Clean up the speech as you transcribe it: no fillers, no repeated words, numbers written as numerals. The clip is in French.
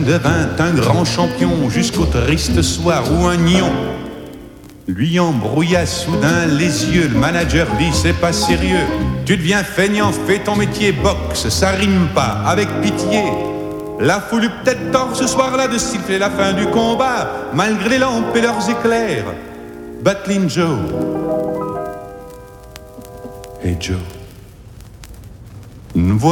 devint un grand champion jusqu'au triste soir où un nion lui embrouilla soudain les yeux. Le manager dit c'est pas sérieux, tu deviens feignant, fais ton métier, boxe, ça rime pas avec pitié. La foule eut peut-être tort ce soir-là de siffler la fin du combat, malgré les lampes et leurs éclairs. Battling Joe, hey Joe, nous